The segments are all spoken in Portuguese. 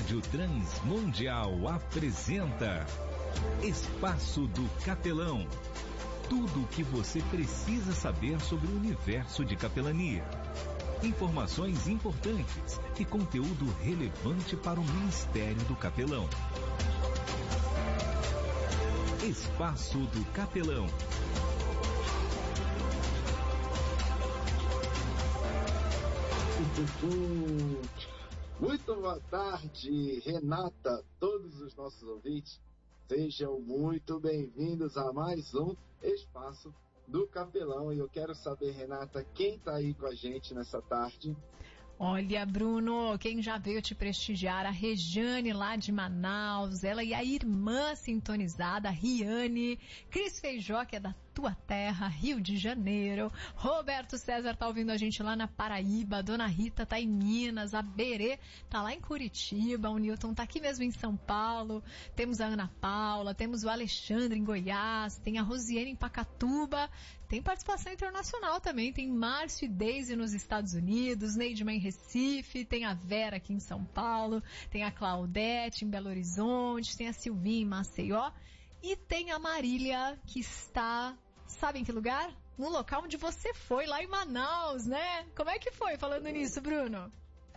Rádio Transmundial apresenta Espaço do Capelão. Tudo o que você precisa saber sobre o universo de capelania. Informações importantes e conteúdo relevante para o Ministério do Capelão. Espaço do Capelão. Muito boa tarde, Renata, todos os nossos ouvintes. Sejam muito bem-vindos a mais um Espaço do Capelão. E eu quero saber, Renata, quem está aí com a gente nessa tarde? Olha, Bruno, quem já veio te prestigiar, a Rejane lá de Manaus, ela e a irmã sintonizada, a Riane, Cris Feijó, que é da tua terra, Rio de Janeiro, Roberto César tá ouvindo a gente lá na Paraíba, a Dona Rita tá em Minas, a Berê tá lá em Curitiba, o Newton tá aqui mesmo em São Paulo, temos a Ana Paula, temos o Alexandre em Goiás, tem a Rosiane em Pacatuba, tem participação internacional também, tem Márcio e Deise nos Estados Unidos, Neidma em Recife, tem a Vera aqui em São Paulo, tem a Claudete em Belo Horizonte, tem a Silvinha em Maceió e tem a Marília que está, sabe em que lugar? No local onde você foi, lá em Manaus, né? Como é que foi falando nisso, Bruno?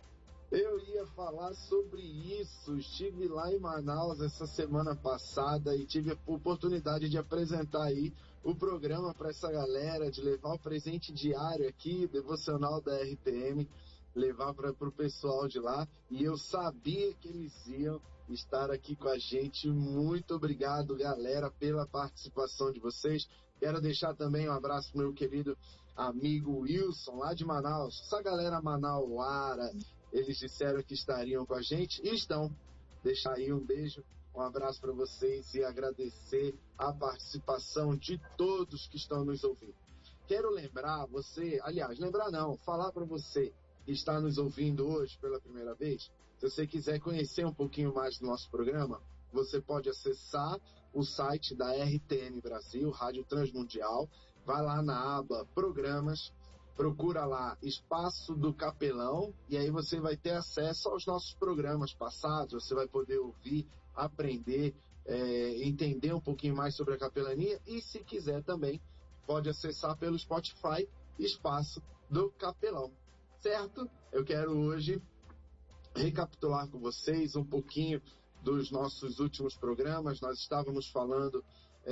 Eu ia falar sobre isso, estive lá em Manaus essa semana passada e tive a oportunidade de apresentar aí o programa para essa galera, de levar o presente diário aqui, devocional da RTM, levar para o pessoal de lá, e eu sabia que eles iam estar aqui com a gente. Muito obrigado, galera, pela participação de vocês. Quero deixar também um abraço pro meu querido amigo Wilson, lá de Manaus, essa galera manauara. Eles disseram que estariam com a gente e estão. Deixar aí um beijo, um abraço para vocês e agradecer a participação de todos que estão nos ouvindo. Quero lembrar você, aliás, lembrar não, falar para você que está nos ouvindo hoje pela primeira vez, se você quiser conhecer um pouquinho mais do nosso programa, você pode acessar o site da RTM Brasil, Rádio Transmundial, vai lá na aba Programas, procura lá Espaço do Capelão e aí você vai ter acesso aos nossos programas passados, você vai poder ouvir, aprender, entender um pouquinho mais sobre a capelania e se quiser também pode acessar pelo Spotify Espaço do Capelão, certo? Eu quero hoje recapitular com vocês um pouquinho dos nossos últimos programas. Nós estávamos falando,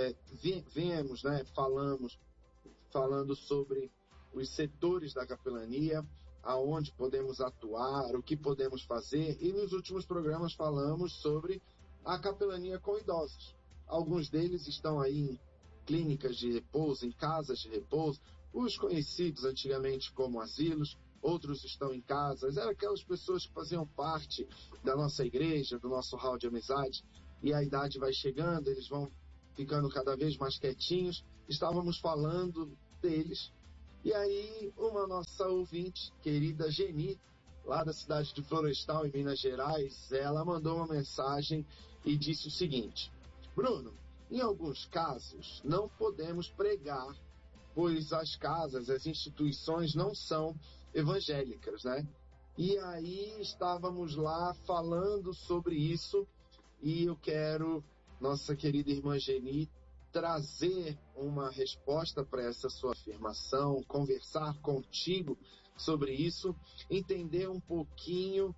falando sobre os setores da capelania, aonde podemos atuar, o que podemos fazer, e nos últimos programas falamos sobre a capelania com idosos. Alguns deles estão aí em clínicas de repouso, em casas de repouso, os conhecidos antigamente como asilos, outros estão em casas, eram aquelas pessoas que faziam parte da nossa igreja, do nosso hall de amizade, e a idade vai chegando, eles vão ficando cada vez mais quietinhos. Estávamos falando deles, e aí uma nossa ouvinte, querida Geni, lá da cidade de Florestal, em Minas Gerais, ela mandou uma mensagem e disse o seguinte: Bruno, em alguns casos não podemos pregar, pois as casas, as instituições não são evangélicas, né? E aí estávamos lá falando sobre isso e eu quero, nossa querida irmã Geni, trazer uma resposta para essa sua afirmação, conversar contigo sobre isso, entender um pouquinho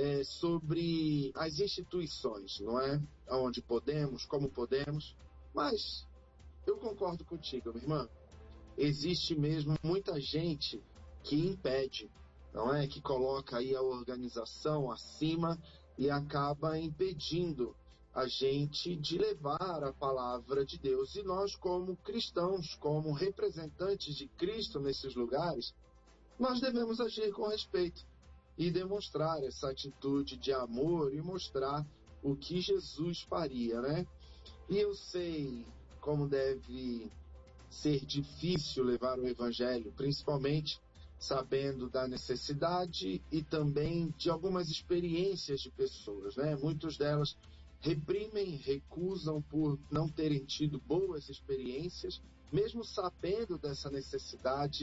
sobre as instituições, não é? Onde podemos, como podemos, mas eu concordo contigo, minha irmã. Existe mesmo muita gente que impede, não é? Que coloca aí a organização acima e acaba impedindo a gente de levar a palavra de Deus. E nós, como cristãos, como representantes de Cristo nesses lugares, nós devemos agir com respeito e demonstrar essa atitude de amor e mostrar o que Jesus faria, né? E eu sei como deve ser difícil levar o evangelho, principalmente sabendo da necessidade e também de algumas experiências de pessoas, né? Muitas delas reprimem, recusam por não terem tido boas experiências, mesmo sabendo dessa necessidade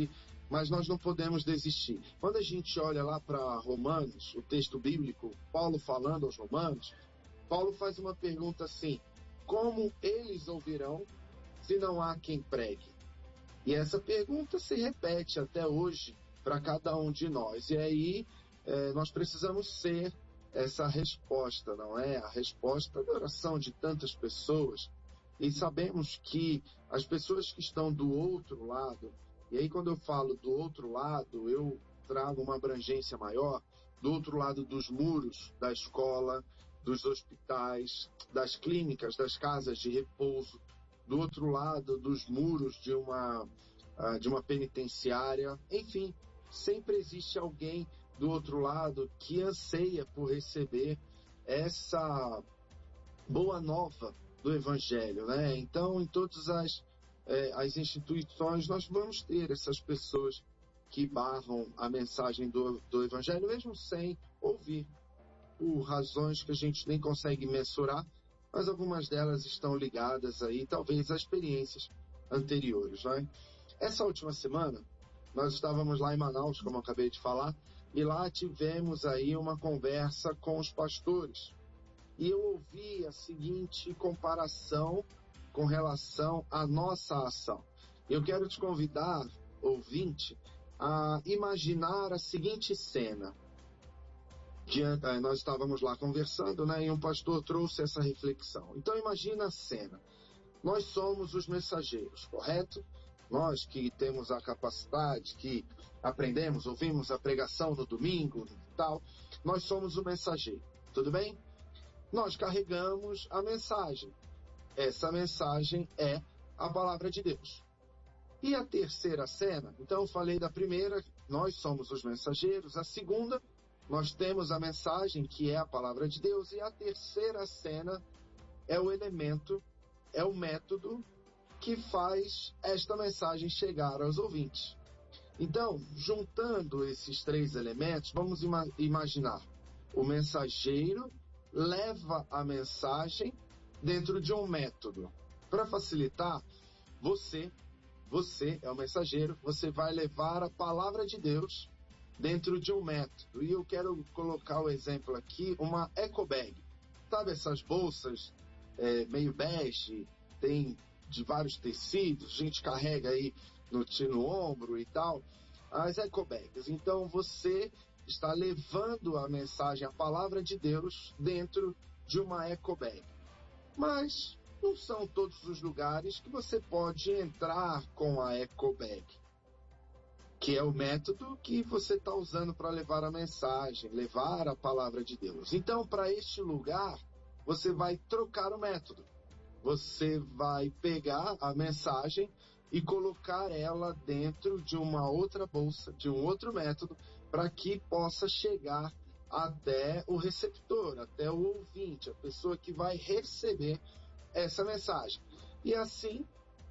mas nós não podemos desistir. Quando a gente olha lá para Romanos, o texto bíblico, Paulo falando aos Romanos, Paulo faz uma pergunta assim: como eles ouvirão se não há quem pregue? E essa pergunta se repete até hoje para cada um de nós. E aí nós precisamos ser essa resposta, não é? A resposta da oração de tantas pessoas. E sabemos que as pessoas que estão do outro lado, e aí quando eu falo do outro lado, eu trago uma abrangência maior, do outro lado dos muros da escola, dos hospitais, das clínicas, das casas de repouso, do outro lado dos muros de uma penitenciária, enfim, sempre existe alguém do outro lado que anseia por receber essa boa nova do Evangelho, né? Então, em todas as instituições, nós vamos ter essas pessoas que barram a mensagem do Evangelho, mesmo sem ouvir, por razões que a gente nem consegue mensurar, mas algumas delas estão ligadas aí, talvez, a experiências anteriores, né? Essa última semana, nós estávamos lá em Manaus, como eu acabei de falar, e lá tivemos aí uma conversa com os pastores. E eu ouvi a seguinte comparação com relação à nossa ação. Eu quero te convidar, ouvinte, a imaginar a seguinte cena. Nós estávamos lá conversando, né, e um pastor trouxe essa reflexão. Então imagina a cena. Nós somos os mensageiros, correto? Nós que temos a capacidade, que aprendemos, ouvimos a pregação no domingo e tal, nós somos o mensageiro, tudo bem? Nós carregamos a mensagem. Essa mensagem é a palavra de Deus. E a terceira cena, então eu falei da primeira, nós somos os mensageiros. A segunda, nós temos a mensagem, que é a palavra de Deus. E a terceira cena é o elemento, é o método que faz esta mensagem chegar aos ouvintes. Então, juntando esses três elementos, vamos imaginar: o mensageiro leva a mensagem dentro de um método. Para facilitar, você é o mensageiro, você vai levar a palavra de Deus dentro de um método. E eu quero colocar o exemplo aqui, uma eco bag. Sabe essas bolsas meio bege, tem de vários tecidos, a gente carrega aí no ombro e tal, as eco bags. Então você está levando a mensagem, a palavra de Deus, dentro de uma eco bag. Mas não são todos os lugares que você pode entrar com a eco bag, que é o método que você está usando para levar a mensagem, levar a palavra de Deus. Então, para este lugar, você vai trocar o método. Você vai pegar a mensagem e colocar ela dentro de uma outra bolsa, de um outro método, para que possa chegar até o receptor, até o ouvinte, a pessoa que vai receber essa mensagem. E assim,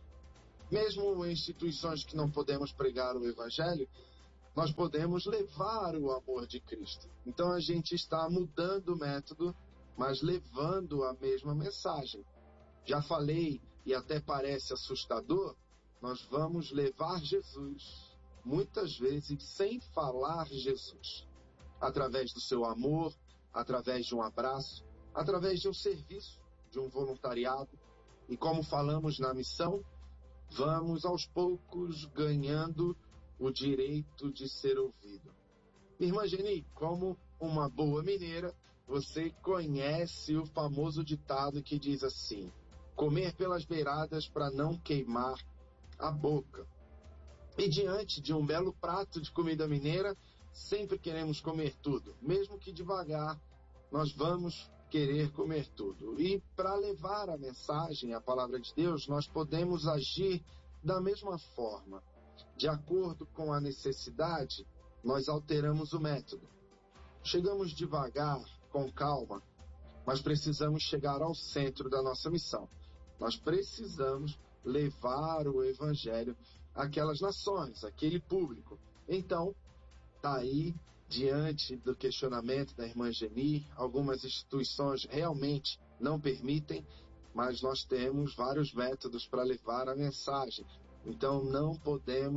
mesmo em instituições que não podemos pregar o Evangelho, nós podemos levar o amor de Cristo. Então a gente está mudando o método, mas levando a mesma mensagem. Já falei, e até parece assustador, nós vamos levar Jesus, muitas vezes sem falar Jesus, através do seu amor, através de um abraço, através de um serviço, de um voluntariado. E como falamos na missão, vamos aos poucos ganhando o direito de ser ouvido. Irmã Geni, como uma boa mineira, você conhece o famoso ditado que diz assim: comer pelas beiradas para não queimar a boca. E diante de um belo prato de comida mineira, sempre queremos comer tudo. Mesmo que devagar, nós vamos querer comer tudo. E para levar a mensagem, a palavra de Deus, nós podemos agir da mesma forma. De acordo com a necessidade, nós alteramos o método. Chegamos devagar, com calma, mas precisamos chegar ao centro da nossa missão. Nós precisamos levar o Evangelho àquelas nações, àquele público. Então, está aí, diante do questionamento da irmã Geni, algumas instituições realmente não permitem, mas nós temos vários métodos para levar a mensagem. Então, não podemos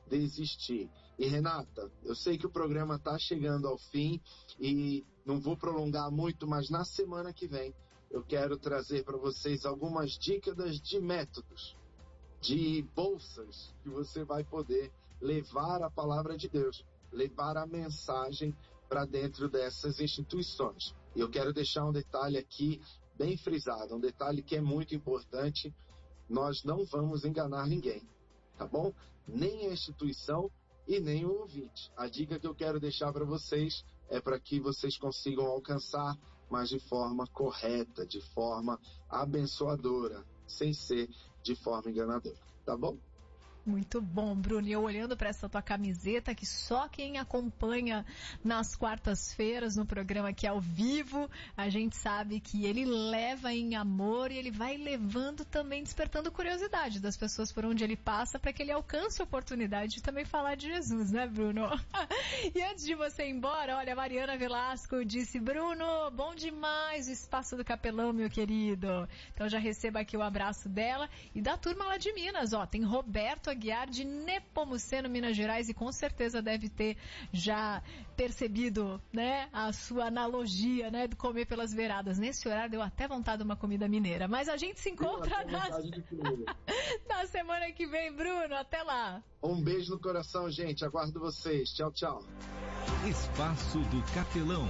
desistir. E Renata, eu sei que o programa está chegando ao fim e não vou prolongar muito, mas na semana que vem eu quero trazer para vocês algumas dicas de métodos, de bolsas que você vai poder levar a palavra de Deus, levar a mensagem para dentro dessas instituições. E eu quero deixar um detalhe aqui bem frisado, um detalhe que é muito importante: nós não vamos enganar ninguém, tá bom? Nem a instituição e nem o ouvinte. A dica que eu quero deixar para vocês é para que vocês consigam alcançar, mas de forma correta, de forma abençoadora, sem ser de forma enganadora, tá bom? Muito bom, Bruno. E eu olhando para essa tua camiseta, que só quem acompanha nas quartas-feiras no programa aqui ao vivo, a gente sabe que ele leva em amor e ele vai levando também, despertando curiosidade das pessoas por onde ele passa, para que ele alcance a oportunidade de também falar de Jesus, né, Bruno? E antes de você ir embora, olha, a Mariana Velasco disse: Bruno, bom demais o Espaço do Capelão, meu querido. Então já receba aqui o abraço dela e da turma lá de Minas, ó, tem Roberto Aguiar de Nepomuceno, Minas Gerais, e com certeza deve ter já percebido, né, a sua analogia, né, de comer pelas beiradas. Nesse horário deu até vontade de uma comida mineira, mas a gente se encontra na semana que vem, Bruno. Até lá. Um beijo no coração, gente. Aguardo vocês. Tchau, tchau. Espaço do Capelão.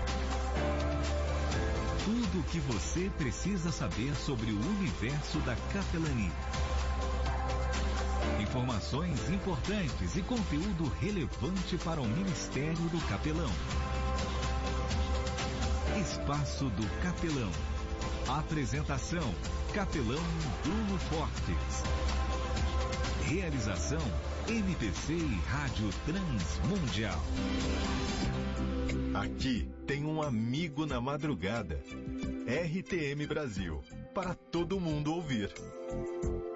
Tudo o que você precisa saber sobre o universo da capelania. Informações importantes e conteúdo relevante para o Ministério do Capelão. Espaço do Capelão. Apresentação: Capelão Bruno Fortes. Realização: MPC e Rádio Transmundial. Aqui tem um amigo na madrugada. RTM Brasil, para todo mundo ouvir.